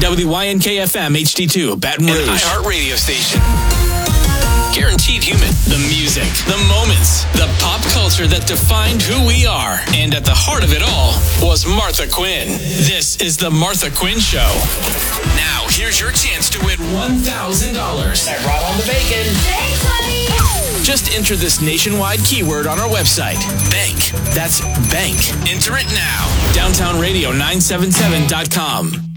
WYNK-FM HD2, Baton Rouge. An iHeart radio station. Guaranteed human. The music, the moments, the pop culture that defined who we are. And at the heart of it all was Martha Quinn. This is The Martha Quinn Show. Now, here's your chance to win $1,000. That brought on the bacon. Thanks, honey. Just enter this nationwide keyword on our website. Bank. That's bank. Enter it now. DowntownRadio977.com.